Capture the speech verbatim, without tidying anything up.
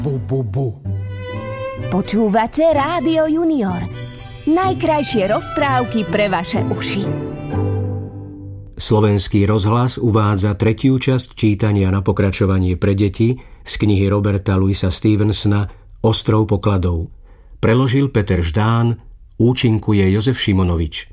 Bu, bu, bu. Počúvate Rádio Junior. Najkrajšie rozprávky pre vaše uši. Slovenský rozhlas uvádza tretiu časť čítania na pokračovanie pre deti z knihy Roberta Louisa Stevensona Ostrov pokladov. Preložil Peter Ždán, účinkuje Jozef Šimonovič.